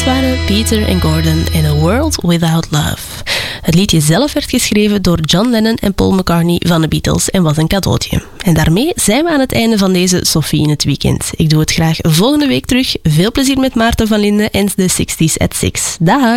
waren Peter en Gordon in A World Without Love. Het liedje zelf werd geschreven door John Lennon en Paul McCartney van de Beatles en was een cadeautje. En daarmee zijn we aan het einde van deze Sophie in het weekend. Ik doe het graag volgende week terug. Veel plezier met Maarten van Linden en de 60s at 6. Dag!